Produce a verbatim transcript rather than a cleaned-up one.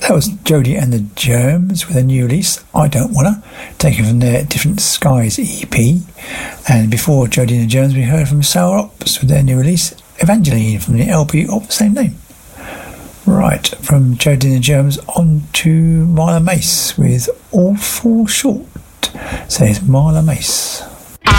That was Jodie and the Germs with a new release, I Don't Wanna, taken from their Different Skies E P. And before Jodie and the Germs, we heard from Sour Ops with their new release, Evangeline, from the L P of the same name. Right, from Jodie and the Germs on to Marla Mace with All Fall Short, says Marla Mace.